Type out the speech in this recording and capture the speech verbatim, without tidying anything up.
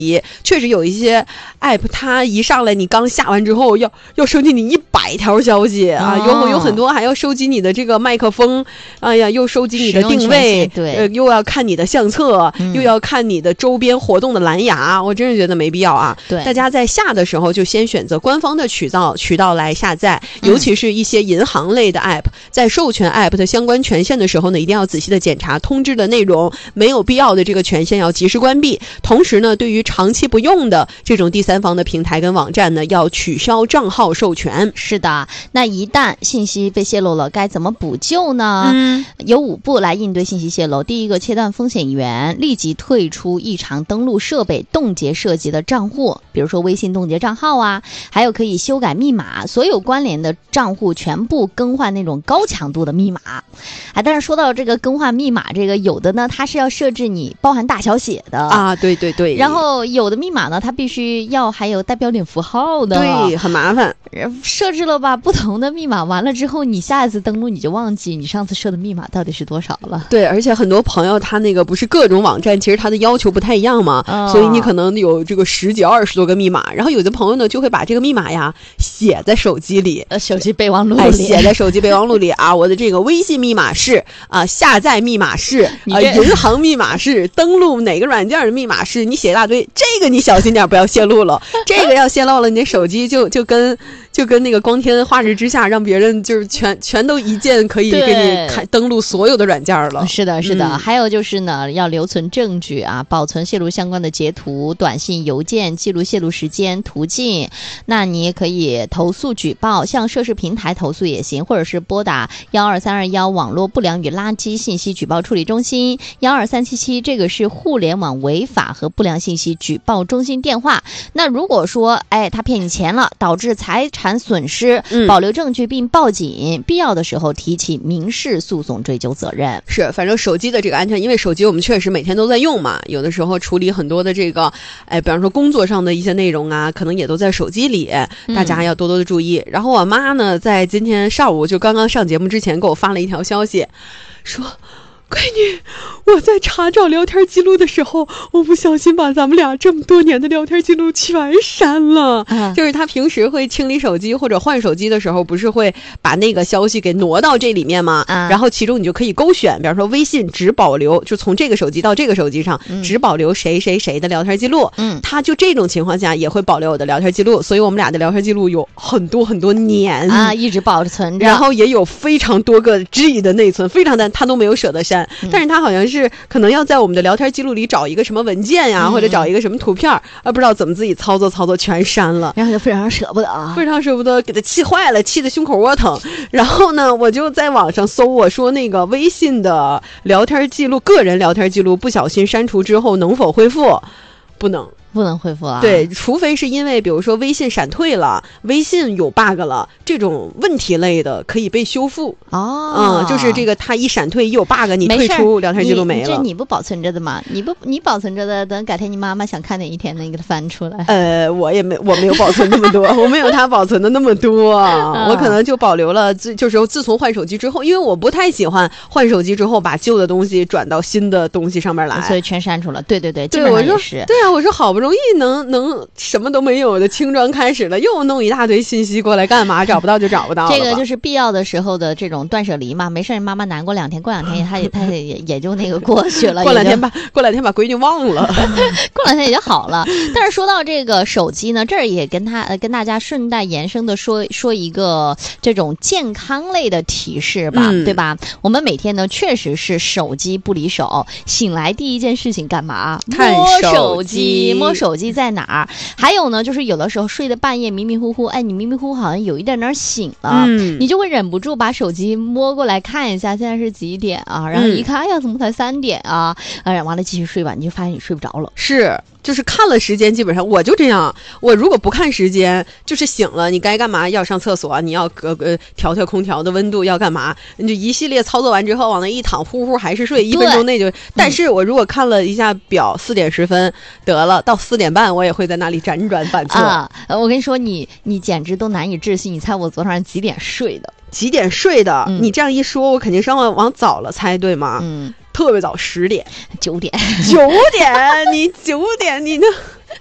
确实有一些 app 它一上来你刚下完之后要要收集你一百条消息、哦、啊，有有很多还要收集你的这个麦克风，哎呀，又收集你的定位， 对、 呃，又要看你的相册、嗯、又要看你的周边活动的蓝牙，我真是觉得没必要啊。 对， 大家在下的时候就先选择官方的渠道渠道来下载，尤其是一些银行类的 app、嗯、在授权 app 的相关权限的时候呢，一定要仔细的检查通知的内容，没有必要的这个权限要及时关闭。同时呢，对于长期不用的这种第三方的平台跟网站呢，要取消账号授权。 是的，那一旦信息被泄露了，该怎么补救呢？ 嗯， 有五步来应对信息泄露。第一个，切断风险源，立即退出异常登录设备，冻结涉及的账户，比如说微信冻结账号啊，还有可以修改密码，所有关联的账户全部更换那种高强度的密码。啊，但是说到这个更换密码，这个有的呢，它是要设置你包含大小写的啊，对对对， 然后有的密码呢，它必须要还有带标点符号的， 对，很麻烦。 设置了吧不同的密码，完了之后你下一次登录你就忘记你上次设的密码到底是多少了。 对，而且很多朋友他那个不是各种网站其实他的要求不太一样嘛、哦、所以你可能有这个十几二十多个密码，然后有的朋友呢就会把这个密码呀写在手机里， 呃，手机备忘录里、 哎、写在手机备忘录里啊，我的这个微信密码是啊，下载密码是啊，银行密码是，登录哪个软件的密码是，你写一大堆，这个你小心点不要泄露了，这个要泄露了你的手机就就跟就跟那个光天化日之下让别人就是全全都一键可以给你开登录所有的软件了。 是的是的、嗯、还有就是呢，要留存证据啊，保存泄露相关的截图、短信、邮件，记录泄露时间、途径。那你也可以投诉举报，向涉事平台投诉也行，或者是拨打幺二三二幺网络不良与垃圾信息举报处理中心，幺二三七七这个是互联网违法和不良信息举报中心电话。那如果说哎他骗你钱了，导致财产损失，保留证据并报警、嗯、必要的时候提起民事诉讼追究责任。 是，反正手机的这个安全，因为手机我们确实每天都在用嘛，有的时候处理很多的这个哎比方说工作上的一些内容啊，可能也都在手机里，大家要多多的注意、嗯、然后我妈呢在今天上午就刚刚上节目之前给我发了一条消息，说闺女，我在查找聊天记录的时候，我不小心把咱们俩这么多年的聊天记录全删了、嗯、就是他平时会清理手机或者换手机的时候，不是会把那个消息给挪到这里面吗、嗯、然后其中你就可以勾选，比方说微信只保留，就从这个手机到这个手机上、嗯、只保留谁谁谁的聊天记录，嗯，他就这种情况下也会保留我的聊天记录，所以我们俩的聊天记录有很多很多年啊，一直保存着， 然后也有非常多个 G 的内存，非常的他都没有舍得删，但是他好像是可能要在我们的聊天记录里找一个什么文件呀、嗯、或者找一个什么图片，而不知道怎么自己操作操作全删了， 然后就非常舍不得非常舍不得，给他气坏了，气得胸口窝疼。然后呢我就在网上搜，我说那个微信的聊天记录，个人聊天记录不小心删除之后能否恢复？不能不能恢复啊？ 对，除非是因为比如说微信闪退了，微信有 bug 了，这种问题类的可以被修复。 哦， 嗯，就是这个它一闪退一有 bug， 你退出聊天记录没了。 这你不保存着的吗？你不你保存着的，等改天你妈妈想看哪一天，能给它翻出来。 呃，我也没我没有保存那么多，我没有他保存的那么多，嗯、我可能就保留了自就是自从换手机之后，因为我不太喜欢换手机之后把旧的东西转到新的东西上面来， 所以全删除了。对对对， 对， 基本上也是。 对啊，我说好不容易能能什么都没有的轻装开始了，又弄一大堆信息过来干嘛？找不到就找不到了。 这个就是必要的时候的这种断舍离嘛，没事妈妈难过两天，过两天他也他也也就那个过去了， 过两天把过两天把闺女忘了， 过两天也就好了。但是说到这个手机呢，这儿也跟他呃跟大家顺带延伸的说说一个这种健康类的提示吧，嗯、对吧？我们每天呢确实是手机不离手，醒来第一件事情干嘛？ 看摸手机，摸手机在哪儿？还有呢，就是有的时候睡的半夜迷迷糊糊，哎，你迷迷糊糊好像有一点点醒了，嗯，你就会忍不住把手机摸过来看一下，现在是几点啊？然后一看，嗯、哎呀，怎么才三点啊？哎，完了继续睡吧，你就发现你睡不着了。 是。就是看了时间，基本上我就这样。我如果不看时间，就是醒了，你该干嘛？要上厕所，你要呃呃调调空调的温度，要干嘛？你就一系列操作完之后，往那一躺，呼呼还是睡，一分钟内就。但是我如果看了一下表，四点十分得了，到四点半我也会在那里辗转反侧。 啊，我跟你说，你你简直都难以置信。你猜我昨天几点睡的？ 几点睡的？嗯、你这样一说，我肯定是往往早了猜，对吗？ 嗯。 特别早，十点、 九点、 九点，你九点，你那